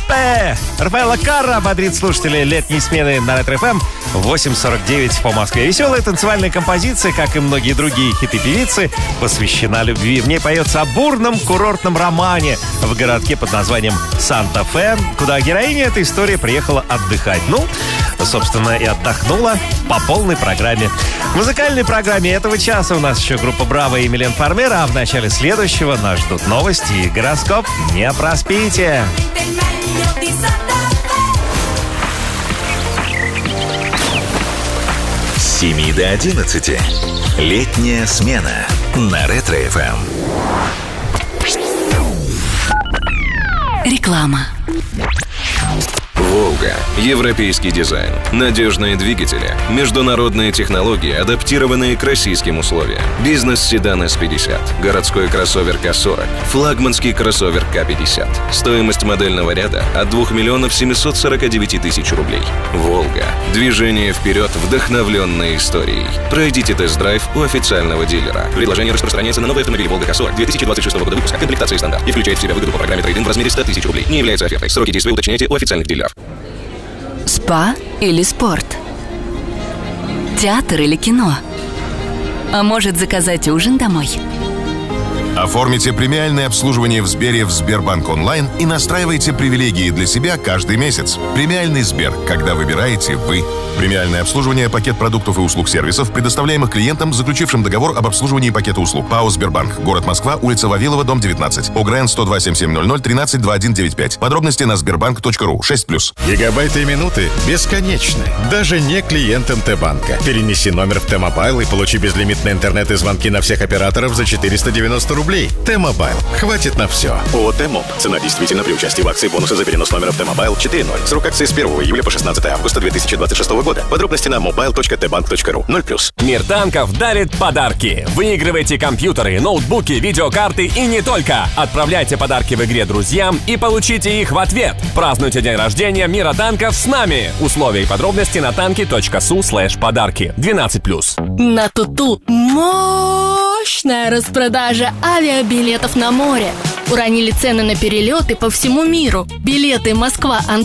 Пепе! Рафаэла Карра бодрит слушателей летней смены на Ретро-ФМ 8:49 по Москве. Веселая танцевальная композиция, как и многие другие хиты певицы, посвящена любви. В ней поется о бурном курортном романе в городке под названием Санта-Фе, куда героиня этой истории приехала отдыхать. Ну, собственно, и отдохнула по полной программе. В музыкальной программе этого часа у нас еще группа «Браво» и Милен Фармер, а в начале следующего нас ждут новости и гороскоп. Не проспите! С 7 до 11. Летняя смена на Ретро-ФМ. Реклама. «Волга». Европейский дизайн, надежные двигатели, международные технологии, адаптированные к российским условиям. Бизнес-седан С-50, городской кроссовер К-40, флагманский кроссовер К-50. Стоимость модельного ряда от 2 миллионов 749 тысяч рублей. «Волга». Движение вперед, вдохновленное историей. Пройдите тест-драйв у официального дилера. Предложение распространяется на новые автомобили «Волга К-40» 2026 года выпуска, комплектации стандарт, и включает в себя выгоду по программе трейд-ин в размере 100 тысяч рублей. Не является офертой. Сроки действия уточняйте у официальных дилеров. Спа или спорт? Театр или кино? А может, заказать ужин домой? Оформите премиальное обслуживание в Сбере в Сбербанк онлайн и настраивайте привилегии для себя каждый месяц. Премиальный Сбер, когда выбираете вы. Премиальное обслуживание, пакет продуктов и услуг сервисов, предоставляемых клиентам, заключившим договор об обслуживании пакета услуг. ПАО «Сбербанк». Город Москва, улица Вавилова, дом 19. ОГРН 102-7700-13-2195. Подробности на sberbank.ru. 6+. Гигабайты и минуты бесконечны. Даже не клиентам Т-банка. Перенеси номер в Т-мобайл и получи безлимитный интернет и звонки на всех операторов за 490 рублей. Т-мобайл. Хватит на все. ООО «Т-моб». Цена действительно при участии в акции бонусы за перенос номера в Т-мобайл 4.0. Срок акции с 1 июля по 16 августа 2026 года. Подробности на mobile.tbank.ru. 0+. Мир танков дарит подарки. Выигрывайте компьютеры, ноутбуки, видеокарты и не только. Отправляйте подарки в игре друзьям и получите их в ответ. Празднуйте день рождения Мира танков с нами. Условия и подробности на tanki.su/подарки. 12+. На Туту мощная распродажа авиабилетов на море. Уронили цены на перелеты по всему миру. Билеты Москва